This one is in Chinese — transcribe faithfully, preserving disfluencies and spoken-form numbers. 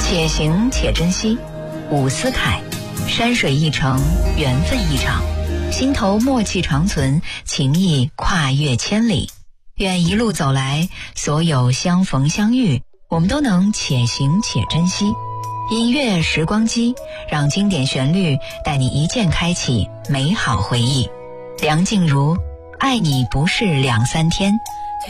且行且珍惜。伍思凯，山水一程，缘分一场，心头默契长存，情谊跨越千里。愿一路走来，所有相逢相遇，我们都能且行且珍惜。音乐时光机，让经典旋律带你一键开启美好回忆。梁静茹，爱你不是两三天，